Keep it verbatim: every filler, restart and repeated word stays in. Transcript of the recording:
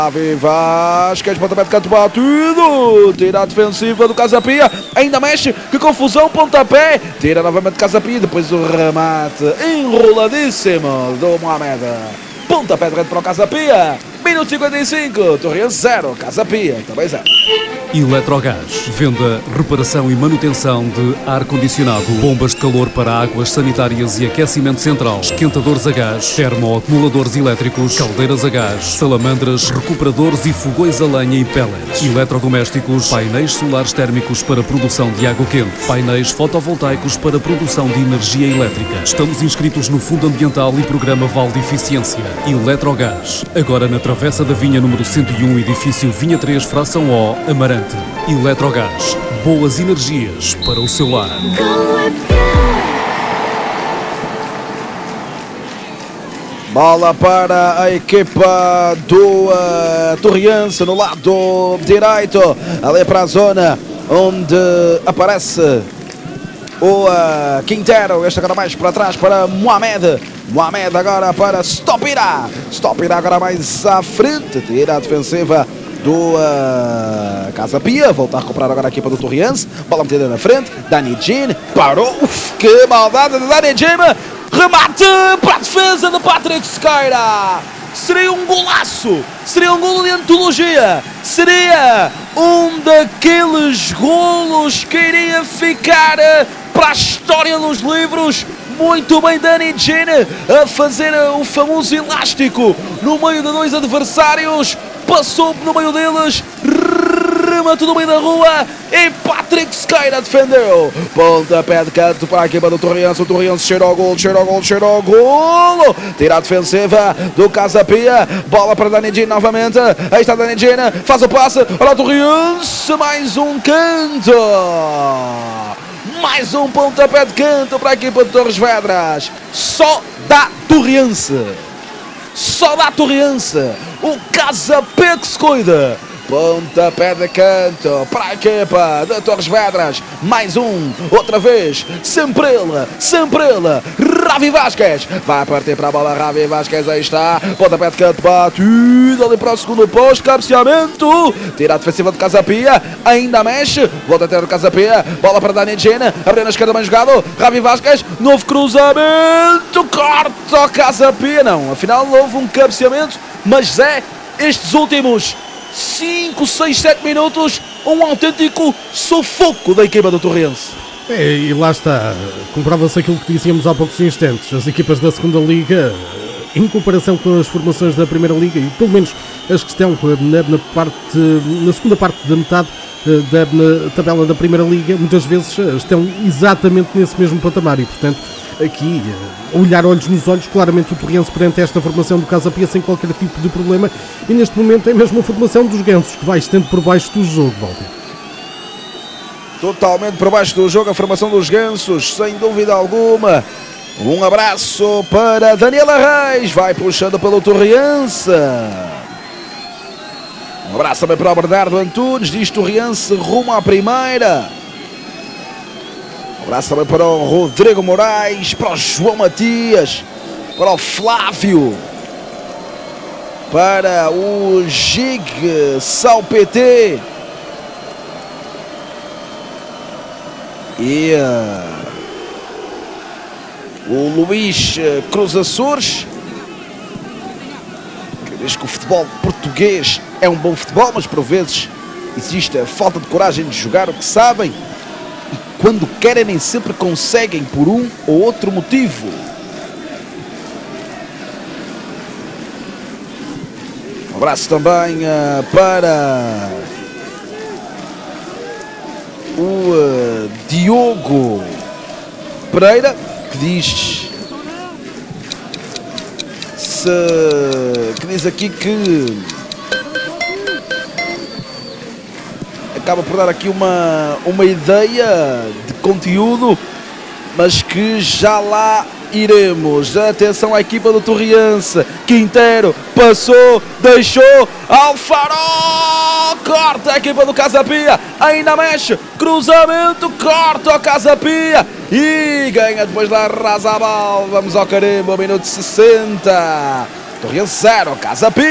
Ravi Vasquez, pontapé de canto batido, tira a defensiva do Casa Pia, ainda mexe, que confusão, pontapé, tira novamente Casa Pia, depois o remate enroladíssimo do Mohamed, pontapé de rede para o Casa Pia, minuto cinquenta e cinco, Torriense zero, Casa Pia também zero. Eletrogás, venda, reparação e manutenção de ar-condicionado, bombas de calor para águas sanitárias e aquecimento central, esquentadores a gás, termoacumuladores elétricos, caldeiras a gás, salamandras, recuperadores e fogões a lenha e pellets, eletrodomésticos, painéis solares térmicos para produção de água quente, painéis fotovoltaicos para produção de energia elétrica. Estamos inscritos no Fundo Ambiental e Programa Vale de Eficiência. Eletrogás, agora na Travessa da Vinha número cento e um, edifício Vinha três, fração O, Amarante. Eletrogás, boas energias para o seu lar. Bola para a equipa do uh, Torriense no lado direito, ali para a zona onde aparece o uh, Quintero. Este agora mais para trás para Mohamed. Mohamed agora para Stopira. Stopira agora mais à frente, tira a defensiva do uh, Casa Pia, volta a recuperar agora a equipa do Torriense, bola metida na frente, Dani Jean, parou, uf, que maldade de Dani Jean, remate para a defesa de Patrick Sequeira, seria um golaço, seria um golo de antologia, seria um daqueles golos que iria ficar para a história dos livros. Muito bem Dani Jean a fazer o famoso elástico no meio de dois adversários, passou no meio deles, rematou no meio da rua e Patrick Sequeira defendeu. Pontapé de canto para a equipa do Torriense, o Torriense cheirou ao golo, cheirou ao golo, cheirou ao golo, tira a defensiva do Casa Pia, bola para Dani Jean novamente, aí está Dani Jean, faz o passe, olha o Torriense, mais um canto. Mais um pontapé de canto para a equipa de Torres Vedras. Só dá Torriense. Só dá Torriense. O Casa Pia que se cuida. Pontapé de canto para a equipa de Torres Vedras. Mais um. Outra vez. Sempre ele. Sempre ele. Ravi Vasquez. Vai partir para a bola. Ravi Vasquez. Aí está. Pontapé de canto batido ali para o segundo posto. Cabeceamento. Tira a defensiva de Casa Pia. Ainda mexe. Volta a ter o Casa Pia. Bola para Dani Jean. Abrindo a esquerda, bem jogado. Ravi Vasquez. Novo cruzamento. Corta o Casa Pia. Não. Afinal houve um cabeceamento. Mas é estes últimos cinco, seis, sete minutos, um autêntico sufoco da equipa do Torriense. É, e lá está, comprova-se aquilo que dizíamos há poucos instantes. As equipas da segunda Liga, em comparação com as formações da Primeira Liga, e pelo menos as que estão na, na, parte, na segunda parte da metade da na tabela da Primeira Liga, muitas vezes estão exatamente nesse mesmo patamar e, portanto, aqui, olhar olhos nos olhos, claramente o Torriense perante esta formação do Casa Pia sem qualquer tipo de problema, e neste momento é mesmo a formação dos gansos que vai estando por baixo do jogo, Walter. Totalmente por baixo do jogo a formação dos gansos, sem dúvida alguma. Um abraço para Daniela Reis, vai puxando pelo Torriense. Um abraço também para o Bernardo Antunes, diz Torriense rumo à primeira. Um abraço também para o Rodrigo Moraes, para o João Matias, para o Flávio, para o Gig Sal P T e uh, o Luís Cruz Açores, que diz que o futebol português é um bom futebol, mas por vezes existe a falta de coragem de jogar o que sabem. Quando querem, nem sempre conseguem por um ou outro motivo. Um abraço também uh, para o uh, Diogo Pereira, que diz se, que diz aqui que acaba por dar aqui uma, uma ideia de conteúdo, mas que já lá iremos. Atenção à equipa do Torriense. Quintero passou, deixou, Alfaro, corta a equipa do Casa Pia, ainda mexe, cruzamento, corta o Casa Pia e ganha depois da Razabal. Vamos ao carimbo, minuto sessenta. Torriense zero, Casa Pia.